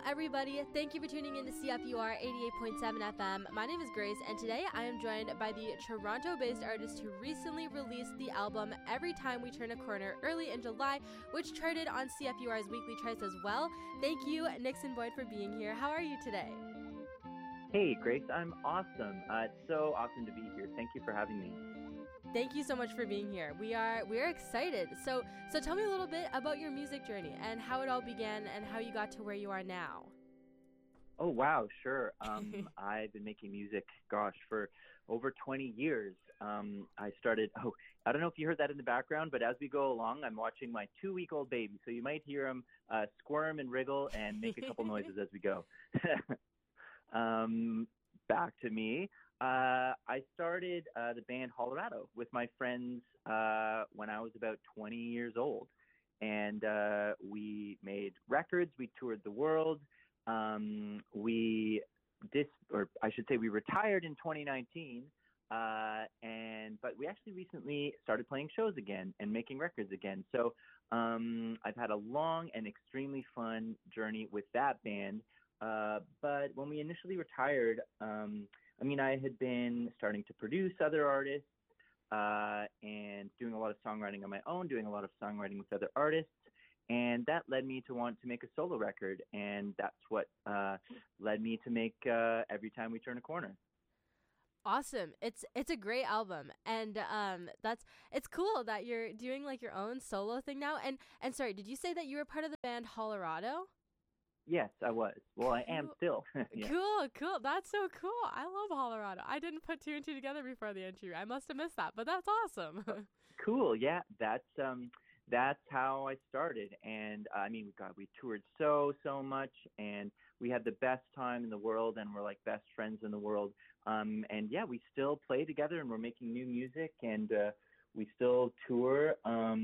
everybody. Thank you for tuning in to CFUR 88.7 FM. My name is Grace, and today I am joined by the Toronto-based artist who recently released the album Every Time We Turn a Corner early in July, which charted on CFUR's weekly charts as well. Thank you, Nixon Boyd, for being here. How are you today? Hey, Grace, I'm awesome. It's so awesome to be here. Thank you for having me. Thank you so much for being here. We are excited. So tell me a little bit about your music journey and how it all began and how you got to where you are now. Oh, wow, sure. I've been making music, for over 20 years. I started, I don't know if you heard that in the background, but as we go along, I'm watching my 2-week-old baby. So you might hear him squirm and wriggle and make a couple noises as we go. Back to me. I started the band Hollerado with my friends when I was about 20 years old. And we made records. We toured the world. We retired in 2019. But we actually recently started playing shows again and making records again. So I've had a long and extremely fun journey with that band. But when we initially retired, I had been starting to produce other artists and doing a lot of songwriting on my own, doing a lot of songwriting with other artists. And that led me to want to make a solo record. And that's what led me to make Every Time We Turn a Corner. Awesome. It's a great album. And it's cool that you're doing like your own solo thing now. And sorry, did you say that you were part of the band Hollerado? Yes, I was. Well, I am still. Yeah. Cool. That's so cool. I love Hollerado. I didn't put two and two together before the interview. I must have missed that, but that's awesome. Cool. Yeah, that's how I started. And we toured so much, and we had the best time in the world, and we're like best friends in the world. And yeah, we still play together, and we're making new music, and we still tour.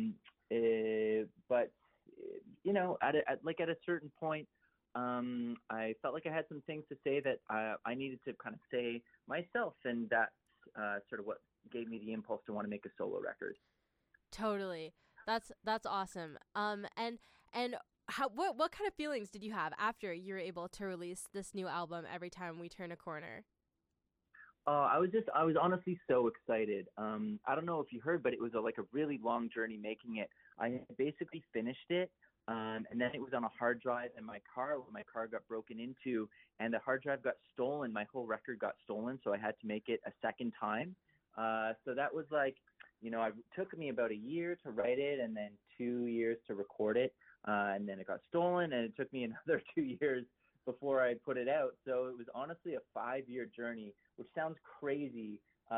But at a certain point, I felt like I had some things to say that I needed to kind of say myself, and that's sort of what gave me the impulse to want to make a solo record. Totally. That's awesome. And what kind of feelings did you have after you were able to release this new album, Every Time We Turn a Corner? I was honestly so excited. I don't know if you heard, but it was a really long journey making it. I had basically finished it. And then it was on a hard drive in my car when my car got broken into, and the hard drive got stolen. My whole record got stolen, so I had to make it a second time. So that was it took me about a year to write it and then 2 years to record it. And then it got stolen, and it took me another 2 years before I put it out. So it was honestly a 5-year journey, which sounds crazy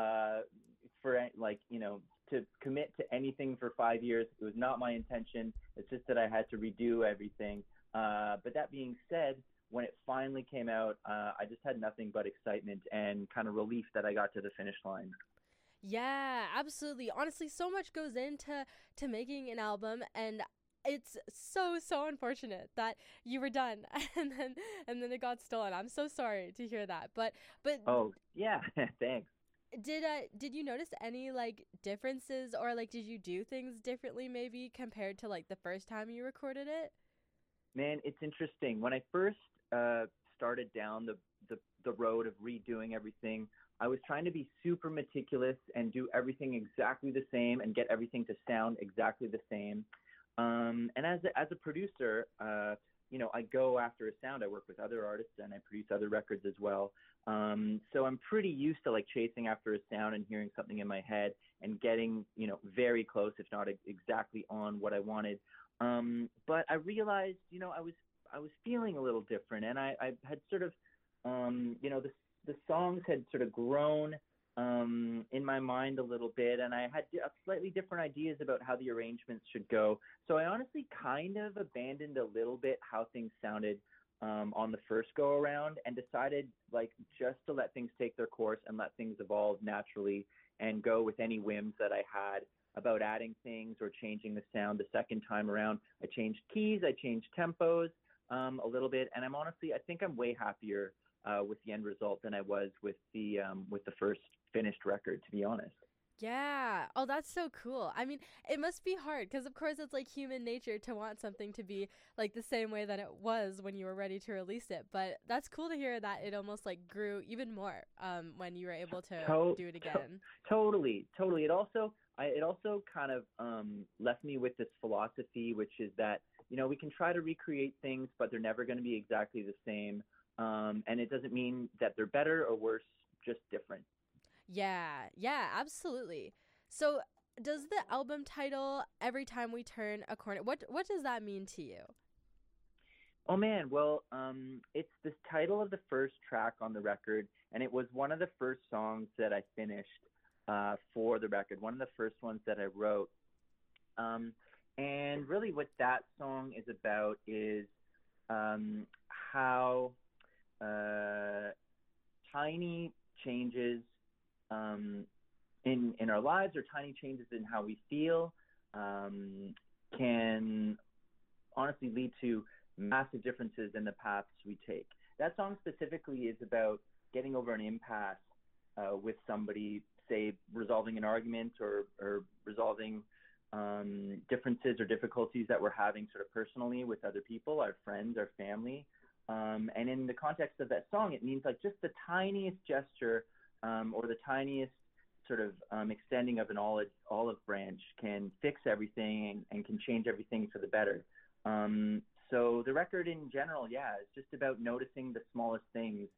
to commit to anything for 5 years. It was not my intention. It's just that I had to redo everything. But that being said, when it finally came out, I just had nothing but excitement and kind of relief that I got to the finish line. Yeah, absolutely. Honestly, so much goes into making an album, and it's so unfortunate that you were done and then it got stolen. I'm so sorry to hear that. But oh yeah, thanks. Did you notice any differences, or did you do things differently maybe compared to the first time you recorded it? Man, it's interesting. When I first started down the road of redoing everything, I was trying to be super meticulous and do everything exactly the same and get everything to sound exactly the same. And as a producer, I go after a sound. I work with other artists and I produce other records as well. So I'm pretty used to chasing after a sound and hearing something in my head and getting, very close, if not exactly on what I wanted. But I realized, I was feeling a little different, and I had sort of, the songs had sort of grown in my mind a little bit, and I had slightly different ideas about how the arrangements should go. So I honestly kind of abandoned a little bit how things sounded on the first go around, and decided just to let things take their course and let things evolve naturally and go with any whims that I had about adding things or changing the sound the second time around. I changed keys, I changed tempos a little bit, and I think I'm way happier with the end result than I was with the first finished record, to be honest. Yeah. Oh, that's so cool. I mean, it must be hard because, of course, it's like human nature to want something to be like the same way that it was when you were ready to release it. But that's cool to hear that it almost like grew even more when you were able to To- do it to- again. totally. It also kind of left me with this philosophy, which is that we can try to recreate things, but they're never going to be exactly the same. And it doesn't mean that they're better or worse, just different. Yeah. Yeah, absolutely. So, does the album title "Every Time We Turn a Corner" what does that mean to you? Oh man, well, it's the title of the first track on the record, and it was one of the first songs that I finished for the record. One of the first ones that I wrote. Um, and really, what that song is about is how uh, tiny changes um, in our lives or tiny changes in how we feel um, can honestly lead to massive differences in the paths we take. That song specifically is about getting over an impasse with somebody, say resolving an argument or resolving differences or difficulties that we're having sort of personally with other people, our friends, our family. And in the context of that song, it means like just the tiniest gesture or the tiniest sort of extending of an olive branch can fix everything and can change everything for the better. So the record in general, yeah, is just about noticing the smallest things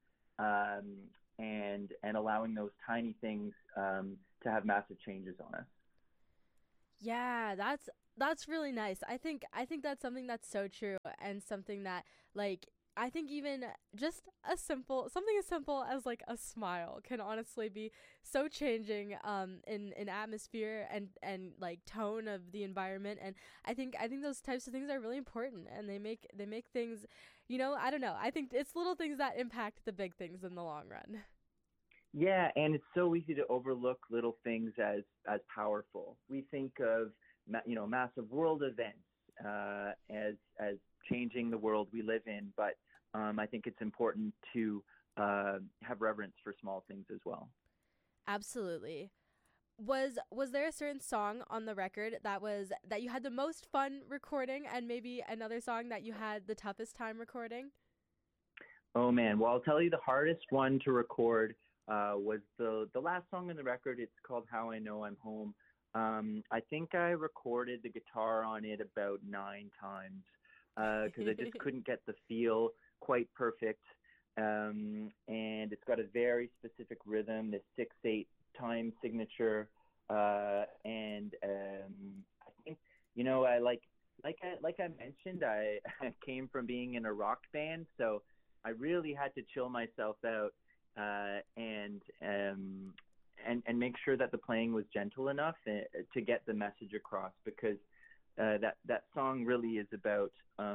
and allowing those tiny things to have massive changes on us. Yeah, that's really nice. I think that's something that's so true and something that like I think even just a simple something as simple as like a smile can honestly be so changing in atmosphere and like tone of the environment, and I think those types of things are really important, and they make things, I don't know. I think it's little things that impact the big things in the long run. Yeah, and it's so easy to overlook little things as powerful. We think of massive world events as changing the world we live in, but I think it's important to have reverence for small things as well. Absolutely. Was there a certain song on the record that you had the most fun recording, and maybe another song that you had the toughest time recording? Oh man, well I'll tell you the hardest one to record was the last song on the record. It's called "How I Know I'm Home." I think I recorded the guitar on it about 9 times because I just couldn't get the feel quite perfect. And it's got a very specific rhythm, this 6/8 time signature, and I think I like I mentioned, I came from being in a rock band, so I really had to chill myself out and make sure that the playing was gentle enough to get the message across because that song really is about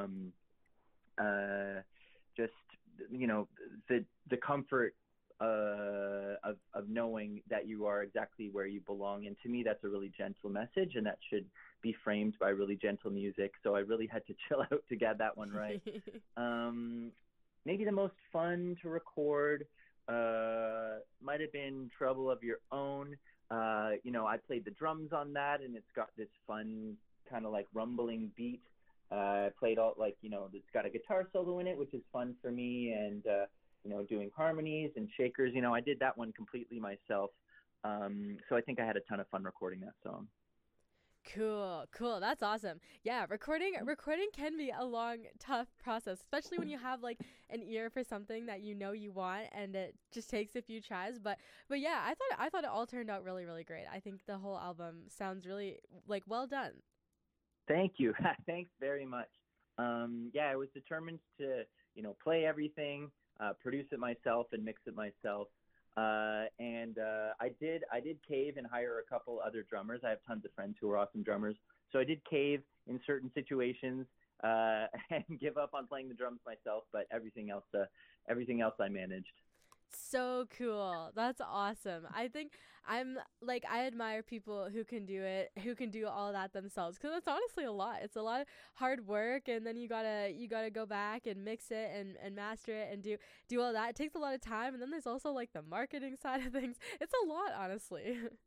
just the comfort of knowing that you are exactly where you belong. And to me, that's a really gentle message, and that should be framed by really gentle music. So I really had to chill out to get that one right. Um, Maybe the most fun to record might have been "Trouble of Your Own." I played the drums on that, and it's got this fun kind of like rumbling beat. I played all it's got a guitar solo in it, which is fun for me, and doing harmonies and shakers. I did that one completely myself. So I think I had a ton of fun recording that song. Cool, cool. That's awesome. Yeah, recording can be a long, tough process, especially when you have like an ear for something that you want, and it just takes a few tries. But yeah, I thought it all turned out really, really great. I think the whole album sounds really like well done. Thank you. Thanks very much. Yeah, I was determined to, play everything, produce it myself, and mix it myself. And I did cave and hire a couple other drummers. I have tons of friends who are awesome drummers, so I did cave in certain situations and give up on playing the drums myself. But everything else I managed. So cool. That's awesome. I think I admire people who can do it, who can do all that themselves, cuz it's honestly a lot. It's a lot of hard work, and then you got to go back and mix it and master it and do all that. It takes a lot of time, and then there's also like the marketing side of things. It's a lot, honestly.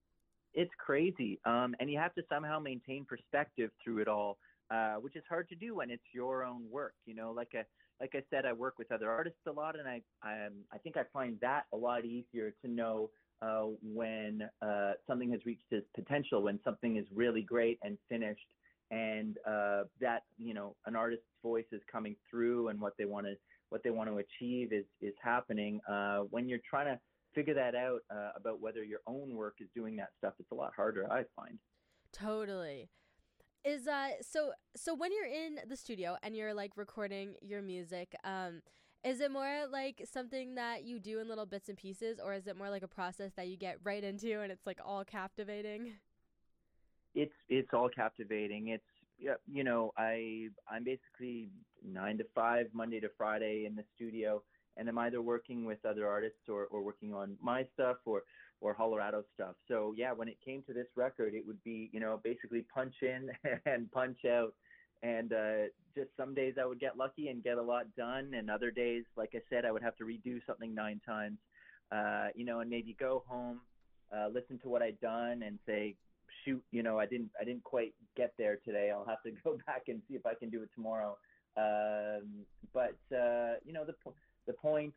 it's crazy. And you have to somehow maintain perspective through it all, which is hard to do when it's your own work. Like I said, I work with other artists a lot, and I think I find that a lot easier to know when something has reached its potential, when something is really great and finished, and that an artist's voice is coming through, and what they want to achieve is happening. When you're trying to figure that out about whether your own work is doing that stuff, it's a lot harder, I find. Totally. Is so when you're in the studio and you're like recording your music, is it more like something that you do in little bits and pieces, or is it more like a process that you get right into and it's like all captivating? It's all captivating. It's I'm basically 9 to 5 Monday to Friday in the studio, and I'm either working with other artists or working on my stuff or Hollerado stuff. So yeah, when it came to this record, it would be basically punch in and punch out, and just some days I would get lucky and get a lot done, and other days, like I said, I would have to redo something 9 times, and maybe go home, listen to what I'd done, and say, shoot, I didn't quite get there today. I'll have to go back and see if I can do it tomorrow. But the point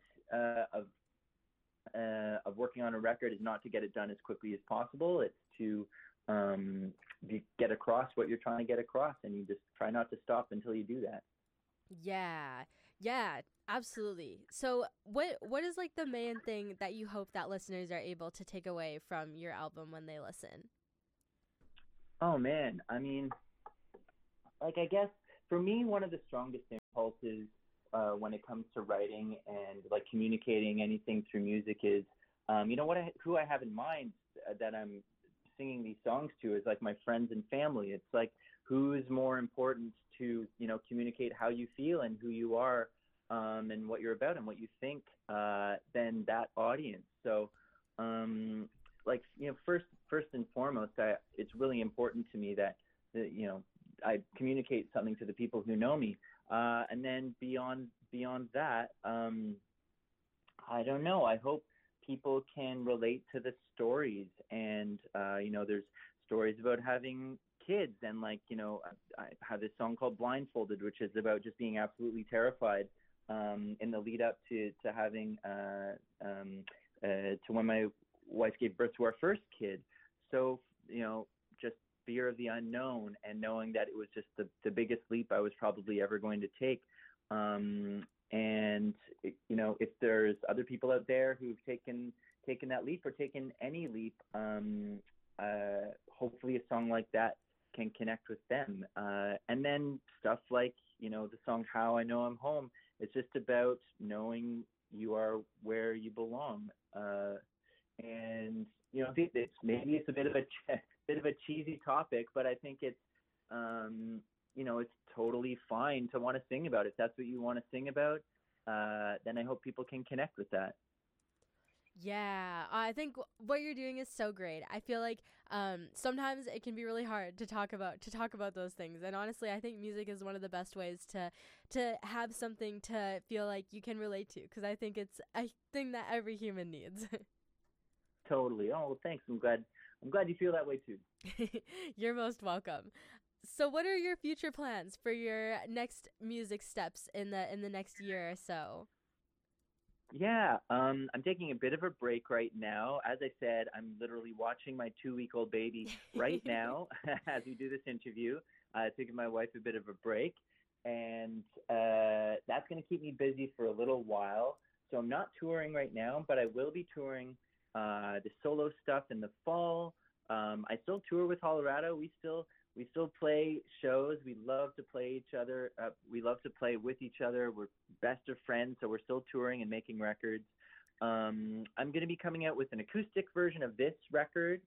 of working on a record is not to get it done as quickly as possible. It's to get across what you're trying to get across, and you just try not to stop until you do that. Yeah, absolutely. So what is like the main thing that you hope that listeners are able to take away from your album when they listen? Oh man, I mean, like, I guess for me, one of the strongest impulses when it comes to writing and like communicating anything through music is, who I have in mind that I'm singing these songs to is like my friends and family. It's like, who is more important to communicate how you feel and who you are, and what you're about and what you think, than that audience. So first and foremost, it's really important to me that I communicate something to the people who know me, and then beyond that, I don't know. I hope people can relate to the stories, and there's stories about having kids, and I have this song called Blindfolded, which is about just being absolutely terrified in the lead up to having to when my wife gave birth to our first kid. So just fear of the unknown, and knowing that it was just the biggest leap I was probably ever going to take. And if there's other people out there who've taken that leap or taken any leap, hopefully a song like that can connect with them. And then stuff like the song How I Know I'm Home. It's just about knowing you are where you belong. And it's a bit of a cheesy topic, but I think it's it's totally fine to want to sing about it. If that's what you want to sing about, then I hope people can connect with that. Yeah, I think what you're doing is so great. I feel like sometimes it can be really hard to talk about those things, and honestly, I think music is one of the best ways to have something to feel like you can relate to, because I think it's a thing that every human needs. Totally. Oh, well, thanks. I'm glad you feel that way too. You're most welcome. So what are your future plans for your next music steps in the next year or so? Yeah, I'm taking a bit of a break right now. As I said, I'm literally watching my 2-week-old baby right now as we do this interview. Taking my wife a bit of a break, and that's going to keep me busy for a little while. So I'm not touring right now, but I will be touring the solo stuff in the fall. I still tour with Hollerado. We still play shows. We love to play each other. We love to play with each other. We're best of friends, so we're still touring and making records. I'm going to be coming out with an acoustic version of this record,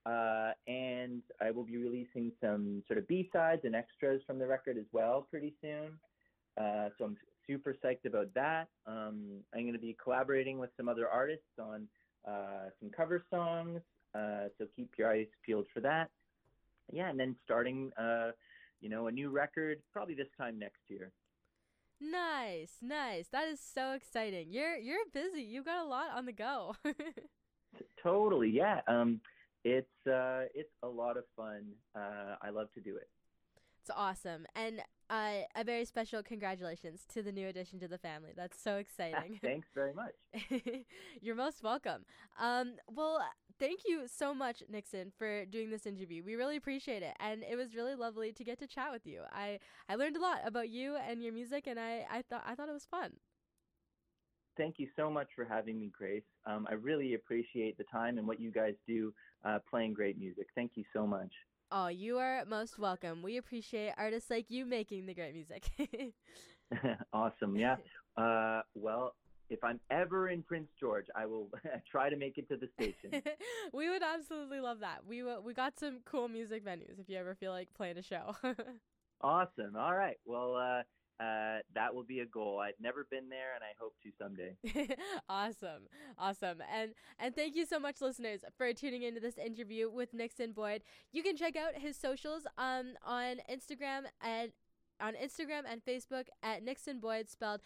and I will be releasing some sort of B-sides and extras from the record as well pretty soon. So I'm super psyched about that. I'm going to be collaborating with some other artists on some cover songs, so keep your eyes peeled for that. Yeah, and then starting, a new record probably this time next year. Nice. That is so exciting. You're busy. You've got a lot on the go. Totally, yeah. It's a lot of fun. I love to do it. It's awesome. And a very special congratulations to the new addition to the family. That's so exciting. Thanks very much. You're most welcome. Well, thank you so much, Nixon, for doing this interview. We really appreciate it. And it was really lovely to get to chat with you. I learned a lot about you and your music, and I thought it was fun. Thank you so much for having me, Grace. I really appreciate the time and what you guys do playing great music. Thank you so much. Oh, you are most welcome. We appreciate artists like you making the great music. Awesome. Yeah. Well, if I'm ever in Prince George, I will try to make it to the station. We would absolutely love that. We got some cool music venues if you ever feel like playing a show. Awesome. All right. Well, that will be a goal. I've never been there, and I hope to someday. Awesome. And thank you so much, listeners, for tuning into this interview with Nixon Boyd. You can check out his socials on Instagram and Facebook at Nixon Boyd, spelled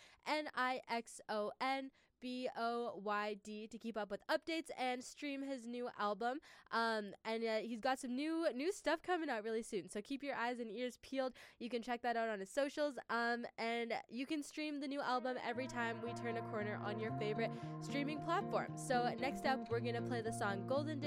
NixonBoyd, to keep up with updates and stream his new album. And he's got some new stuff coming out really soon, so keep your eyes and ears peeled. You can check that out on his socials. And you can stream the new album every time we turn a corner on your favorite streaming platform. So next up, we're gonna play the song Golden Days